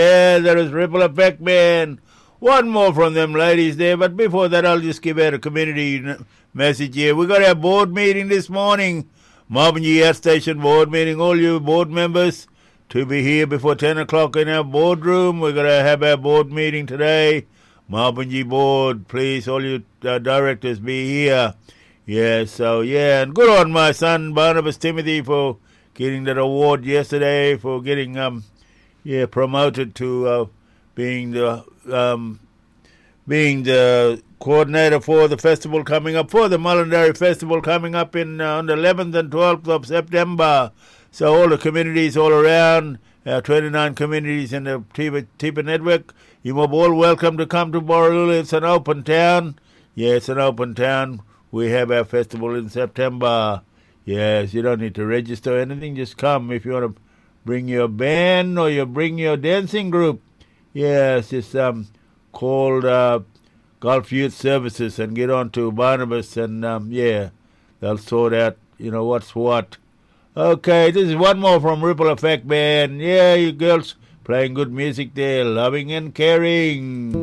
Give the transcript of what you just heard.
Yeah, there is Ripple Effect Band. One more from them ladies there, but before that, I'll just give out a community message here. We got our board meeting this morning, Marbunji Air Station board meeting. All you board members to be here before 10 o'clock in our boardroom. We're going to have our board meeting today. Marbunji board, please, all you directors be here. Yeah, so, yeah, and good on my son, Barnabas Timothy, for getting that award yesterday, for getting, promoted to being the coordinator for the festival coming up, for the Mulundari Festival coming up on the 11th and 12th of September. So all the communities all around, 29 communities in the Tipa network, you are all welcome to come to Borroloola. It's an open town. Yeah, it's an open town. We have our festival in September. Yes, you don't need to register or anything. Just come if you want to bring your band or you bring your dancing group. Yes, it's called Gulf Youth Services, and get on to Barnabas and, they'll sort out, what's what. Okay, this is one more from Ripple Effect Band. Yeah, you girls playing good music there, loving and caring.